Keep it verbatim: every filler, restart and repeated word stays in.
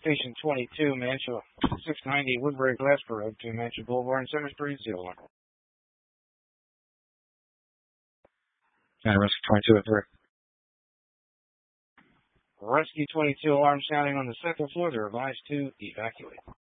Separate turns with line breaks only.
Station twenty-two, Mantua, six ninety Woodbury Glasper Road to Mantua Boulevard and Center Street, zero one. And Rescue twenty-two at three. Rescue twenty-two, alarm sounding on the second floor. They're advised to evacuate.